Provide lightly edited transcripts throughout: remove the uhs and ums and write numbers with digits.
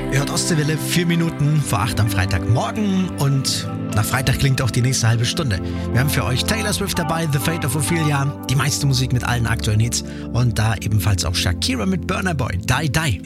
Ihr hört Ostseewelle, 4 Minuten vor 8 am Freitagmorgen und nach Freitag klingt auch die nächste halbe Stunde. Wir haben für euch Taylor Swift dabei, The Fate of Ophelia, die meiste Musik mit allen aktuellen Hits und da ebenfalls auch Shakira mit Burna Boy, Die Die.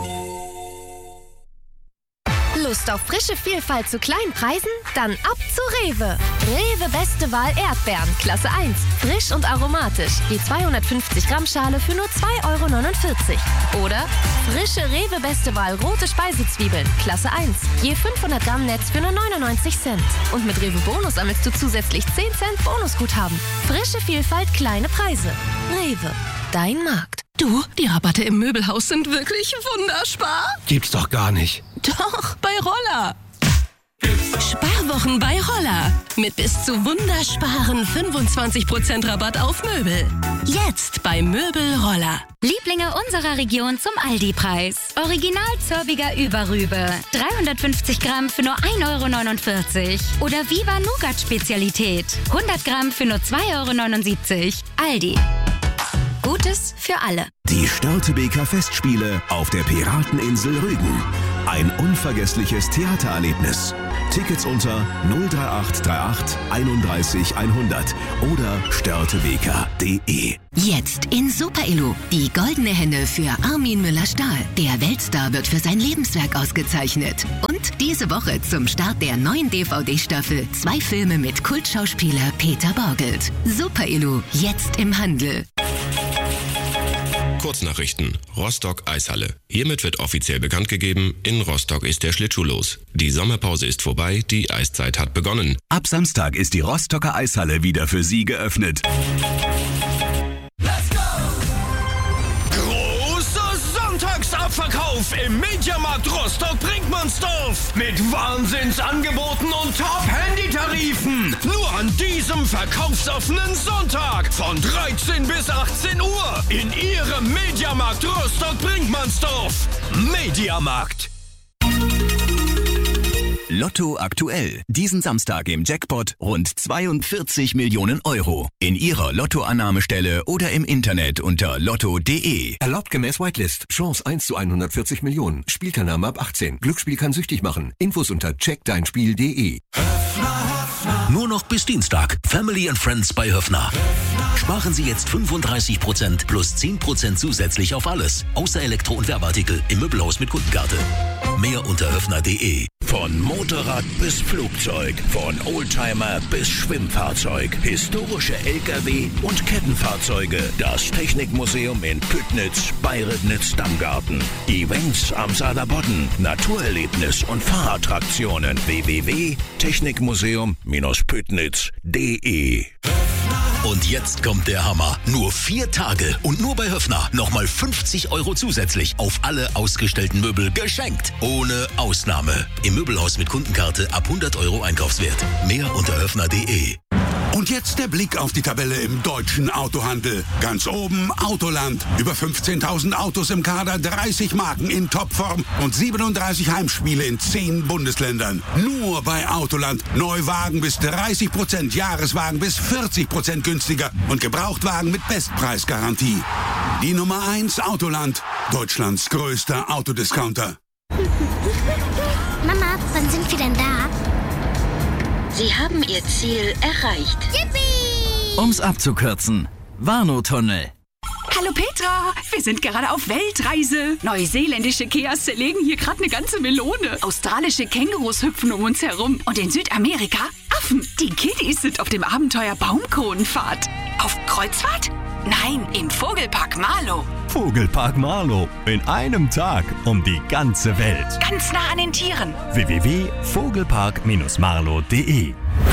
Lust auf frische Vielfalt zu kleinen Preisen? Dann ab zu Rewe. Rewe Beste Wahl Erdbeeren, Klasse 1. Frisch und aromatisch. Die 250 Gramm Schale für nur 2,49 €. Oder frische Rewe Beste Wahl rote Speisezwiebeln, Klasse 1. Je 500 Gramm Netz für nur 99 Cent. Und mit Rewe Bonus sammelst du zusätzlich 10 Cent Bonusguthaben. Frische Vielfalt, kleine Preise. Rewe, dein Markt. Du, die Rabatte im Möbelhaus sind wirklich wunderspar. Gibt's doch gar nicht. Doch, bei Roller. Sparwochen bei Roller. Mit bis zu wundersparen 25% Rabatt auf Möbel. Jetzt bei Möbel Roller. Lieblinge unserer Region zum Aldi-Preis. Original Zörbiger Überrübe. 350 Gramm für nur 1,49 €. Oder Viva Nougat-Spezialität. 100 Gramm für nur 2,79 €. Aldi. Gutes für alle. Die Störtebeker Festspiele auf der Pirateninsel Rügen. Ein unvergessliches Theatererlebnis. Tickets unter 03838 31 100 oder störtebeker.de. Jetzt in Super Illu. Die goldene Henne für Armin Müller-Stahl. Der Weltstar wird für sein Lebenswerk ausgezeichnet. Und diese Woche zum Start der neuen DVD-Staffel 2 Filme mit Kultschauspieler Peter Borgelt. Super Illu. Jetzt im Handel. Kurznachrichten. Rostock Eishalle. Hiermit wird offiziell bekannt gegeben, in Rostock ist der Schlittschuh los. Die Sommerpause ist vorbei, die Eiszeit hat begonnen. Ab Samstag ist die Rostocker Eishalle wieder für Sie geöffnet. Sonntagsabverkauf im Mediamarkt Rostock-Brinkmannsdorf. Mit Wahnsinnsangeboten und Top-Handy-Tarifen. Nur an diesem verkaufsoffenen Sonntag von 13 bis 18 Uhr in Ihrem Mediamarkt Rostock-Brinkmannsdorf. Mediamarkt. Lotto aktuell. Diesen Samstag im Jackpot rund 42 Millionen €. In Ihrer Lottoannahmestelle oder im Internet unter lotto.de. Erlaubt gemäß Whitelist. Chance 1 zu 140 Millionen. Spielteilnahme ab 18. Glücksspiel kann süchtig machen. Infos unter checkdeinspiel.de. Nur noch bis Dienstag. Family and Friends bei Höffner. Sparen Sie jetzt 35% plus 10% zusätzlich auf alles. Außer Elektro- und Werbeartikel im Möbelhaus mit Kundenkarte. Mehr unter höffner.de. Von Motorrad bis Flugzeug, von Oldtimer bis Schwimmfahrzeug, historische LKW und Kettenfahrzeuge. Das Technikmuseum in Püttnitz bei Ribnitz-Damgarten. Events am Saarlandbodden, Naturerlebnis und Fahrattraktionen. www.technikmuseum-püttnitz.de. Und jetzt kommt der Hammer. Nur 4 Tage und nur bei Höffner nochmal 50 € zusätzlich auf alle ausgestellten Möbel geschenkt. Ohne Ausnahme. Im Möbelhaus mit Kundenkarte ab 100 € Einkaufswert. Mehr unter höffner.de. Und jetzt der Blick auf die Tabelle im deutschen Autohandel. Ganz oben Autoland. Über 15.000 Autos im Kader, 30 Marken in Topform und 37 Heimspiele in 10 Bundesländern. Nur bei Autoland. Neuwagen bis 30%, Jahreswagen bis 40% günstiger und Gebrauchtwagen mit Bestpreisgarantie. Die Nummer 1 Autoland. Deutschlands größter Autodiscounter. Mama, wann sind wir denn da? Sie haben Ihr Ziel erreicht. Yippie! Um's abzukürzen. Warnow-Tunnel. Hallo Petra, wir sind gerade auf Weltreise. Neuseeländische Keas zerlegen hier gerade eine ganze Melone. Australische Kängurus hüpfen um uns herum. Und in Südamerika Affen. Die Kiddies sind auf dem Abenteuer Baumkronenfahrt. Auf Kreuzfahrt? Nein, im Vogelpark Marlow. Vogelpark Marlow. In einem Tag um die ganze Welt. Ganz nah an den Tieren. www.vogelpark-marlow.de.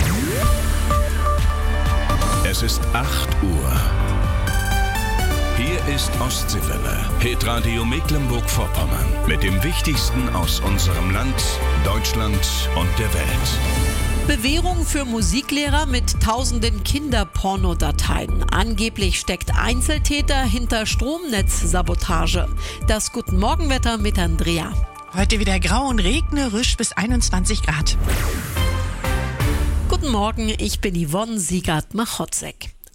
Es ist 8 Uhr. Hier ist Ostseewelle, Hitradio Mecklenburg-Vorpommern. Mit dem Wichtigsten aus unserem Land, Deutschland und der Welt. Bewährung für Musiklehrer mit tausenden Kinderpornodateien. Angeblich steckt Einzeltäter hinter Stromnetzsabotage. Das Guten Morgenwetter mit Andrea. Heute wieder grau und regnerisch bis 21 Grad. Guten Morgen, ich bin Yvonne Siegert-Machotzek.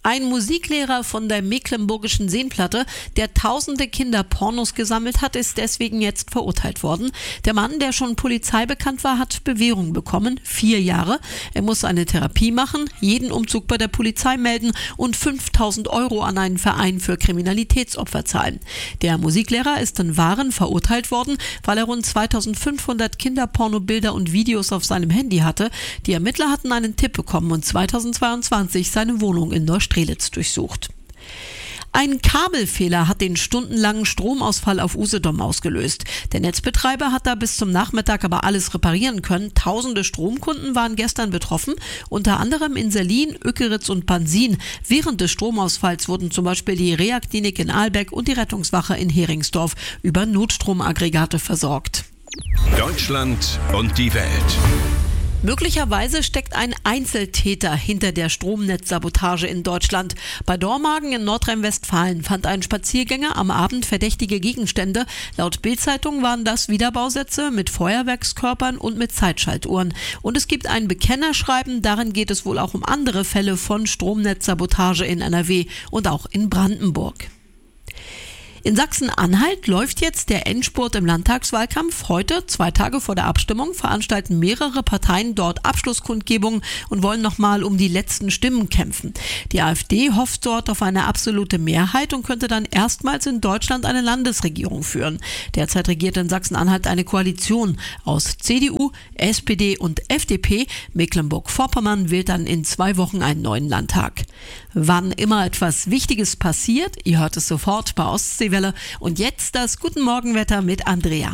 Ein Musiklehrer von der Mecklenburgischen Seenplatte, der tausende Kinderpornos gesammelt hat, ist deswegen jetzt verurteilt worden. Der Mann, der schon Polizei bekannt war, hat Bewährung bekommen, 4 Jahre. Er muss eine Therapie machen, jeden Umzug bei der Polizei melden und 5.000 € an einen Verein für Kriminalitätsopfer zahlen. Der Musiklehrer ist in Waren verurteilt worden, weil er rund 2.500 Kinderpornobilder und Videos auf seinem Handy hatte. Die Ermittler hatten einen Tipp bekommen und 2022 seine Wohnung in Neustrelitz durchsucht. Ein Kabelfehler hat den stundenlangen Stromausfall auf Usedom ausgelöst. Der Netzbetreiber hat da bis zum Nachmittag aber alles reparieren können. Tausende Stromkunden waren gestern betroffen, unter anderem in Selin, Ückeritz und Pansin. Während des Stromausfalls wurden zum Beispiel die Reha-Klinik in Ahlbeck und die Rettungswache in Heringsdorf über Notstromaggregate versorgt. Deutschland und die Welt. Möglicherweise steckt ein Einzeltäter hinter der Stromnetzsabotage in Deutschland. Bei Dormagen in Nordrhein-Westfalen fand ein Spaziergänger am Abend verdächtige Gegenstände. Laut Bild-Zeitung waren das Wiederbausätze mit Feuerwerkskörpern und mit Zeitschaltuhren. Und es gibt ein Bekennerschreiben, darin geht es wohl auch um andere Fälle von Stromnetzsabotage in NRW und auch in Brandenburg. In Sachsen-Anhalt läuft jetzt der Endspurt im Landtagswahlkampf. Heute, 2 Tage vor der Abstimmung, veranstalten mehrere Parteien dort Abschlusskundgebungen und wollen nochmal um die letzten Stimmen kämpfen. Die AfD hofft dort auf eine absolute Mehrheit und könnte dann erstmals in Deutschland eine Landesregierung führen. Derzeit regiert in Sachsen-Anhalt eine Koalition aus CDU, SPD und FDP. Mecklenburg-Vorpommern wählt dann in 2 Wochen einen neuen Landtag. Wann immer etwas Wichtiges passiert, ihr hört es sofort bei Ostseewelle. Und jetzt das Guten Morgenwetter mit Andrea.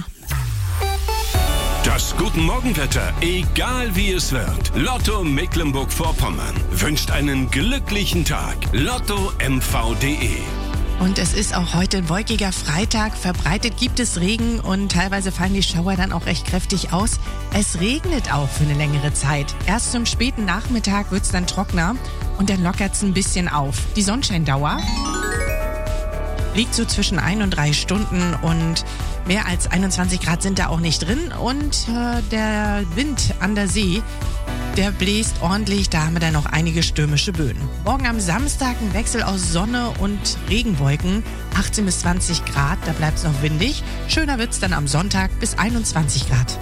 Das Guten Morgenwetter, egal wie es wird. Lotto Mecklenburg-Vorpommern wünscht einen glücklichen Tag. LottoMV.de. Und es ist auch heute ein wolkiger Freitag. Verbreitet gibt es Regen und teilweise fallen die Schauer dann auch recht kräftig aus. Es regnet auch für eine längere Zeit. Erst zum späten Nachmittag wird es dann trockener und dann lockert es ein bisschen auf. Die Sonnenscheindauer liegt so zwischen 1 und 3 Stunden und mehr als 21 Grad sind da auch nicht drin. Und der Wind an der See, der bläst ordentlich, da haben wir dann noch einige stürmische Böen. Morgen am Samstag ein Wechsel aus Sonne und Regenwolken, 18 bis 20 Grad, da bleibt es noch windig. Schöner wird es dann am Sonntag bis 21 Grad.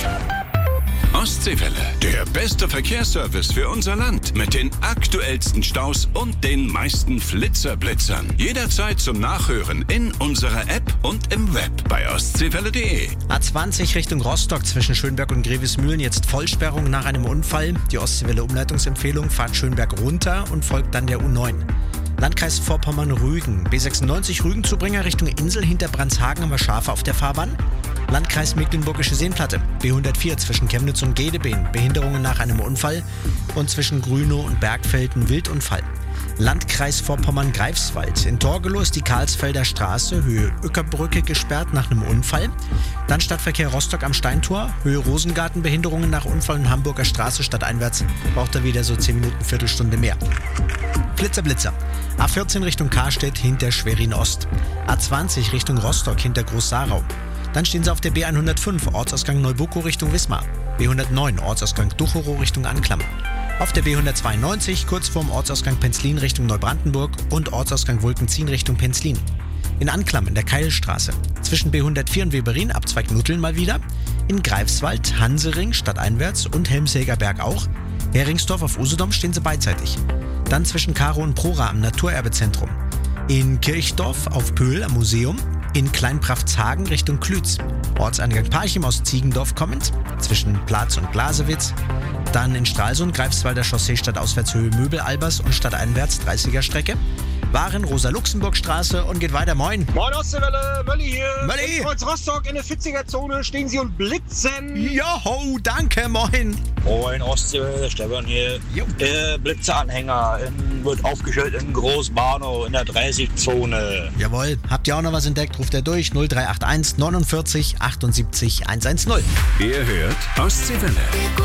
Ostseewelle, der beste Verkehrsservice für unser Land. Mit den aktuellsten Staus und den meisten Flitzerblitzern. Jederzeit zum Nachhören in unserer App und im Web bei ostseewelle.de. A20 Richtung Rostock zwischen Schönberg und Grevesmühlen jetzt Vollsperrung nach einem Unfall. Die Ostseewelle-Umleitungsempfehlung, fahrt Schönberg runter und folgt dann der U9. Landkreis Vorpommern-Rügen. B96 Rügenzubringer Richtung Insel hinter Brandshagen haben wir Schafe auf der Fahrbahn. Landkreis Mecklenburgische Seenplatte. B104 zwischen Chemnitz und Gedebeen. Behinderungen nach einem Unfall. Und zwischen Grünow und Bergfelden Wildunfall. Landkreis Vorpommern-Greifswald. In Torgelow ist die Karlsfelder Straße, Höhe Ueckerbrücke, gesperrt nach einem Unfall. Dann Stadtverkehr Rostock am Steintor, Höhe Rosengarten, Behinderungen nach Unfall in Hamburger Straße stadteinwärts. Braucht er wieder so 10 Minuten, Viertelstunde mehr. Blitzer. A14 Richtung Karstedt hinter Schwerin Ost. A20 Richtung Rostock hinter Groß-Sarau. Dann stehen sie auf der B105, Ortsausgang Neubuckow Richtung Wismar. B109, Ortsausgang Duchorow Richtung Anklam. Auf der B192, kurz vorm Ortsausgang Penzlin Richtung Neubrandenburg und Ortsausgang Wolkenzien Richtung Penzlin. In Anklam in der Keilstraße. Zwischen B104 und Weberin, Abzweig Nutteln mal wieder. In Greifswald, Hansering stadteinwärts und Helmshäger Berg auch. Heringsdorf auf Usedom stehen sie beidseitig. Dann zwischen Karow und Prora am Naturerbezentrum. In Kirchdorf auf Pöhl am Museum. In Kleinpraftshagen Richtung Klütz. Ortseingang Parchim aus Ziegendorf kommend, zwischen Platz und Glasewitz. Dann in Stralsund, Greifswalder Chaussee Stadtauswärtshöhe Möbel-Albers und stadteinwärts 30er Strecke. Waren Rosa-Luxemburg-Straße und geht weiter. Moin. Moin Ostseewelle, Mölli hier. Mölli. In Kreuz Rostock in der 40er-Zone stehen sie und blitzen. Joho, danke, moin. Moin Ostseewelle, Stefan hier. Der Blitzeranhänger wird aufgestellt in Großbarnow in der 30-Zone. Jawohl, habt ihr auch noch was entdeckt? Ruft er durch 0381 49 78 110. Ihr hört Ostseewelle.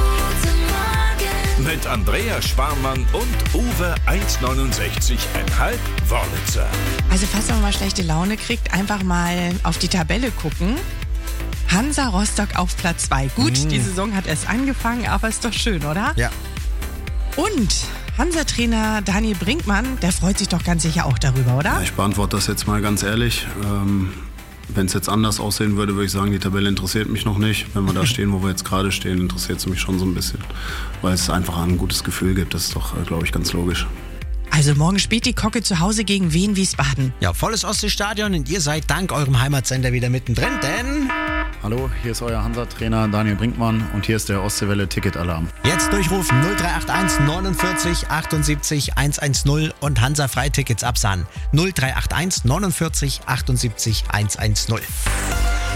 Mit Andrea Sparmann und Uwe 1,69,5 Wörlitzer. Also falls man mal schlechte Laune kriegt, einfach mal auf die Tabelle gucken. Hansa Rostock auf Platz 2. Gut, die Saison hat erst angefangen, aber ist doch schön, oder? Ja. Und Hansa-Trainer Daniel Brinkmann, der freut sich doch ganz sicher auch darüber, oder? Ja, ich beantworte das jetzt mal ganz ehrlich. Wenn es jetzt anders aussehen würde, würde ich sagen, die Tabelle interessiert mich noch nicht. Wenn wir da stehen, wo wir jetzt gerade stehen, interessiert es mich schon so ein bisschen. Weil es einfach ein gutes Gefühl gibt. Das ist doch, glaube ich, ganz logisch. Also morgen spielt die Kocke zu Hause gegen Wien Wiesbaden. Ja, volles Ostseestadion und ihr seid dank eurem Heimatsender wieder mittendrin, denn... Hallo, hier ist euer Hansa-Trainer Daniel Brinkmann und hier ist der Ostseewelle-Ticket-Alarm. Jetzt durchrufen 0381 49 78 110 und Hansa-Freitickets absahen 0381 49 78 110.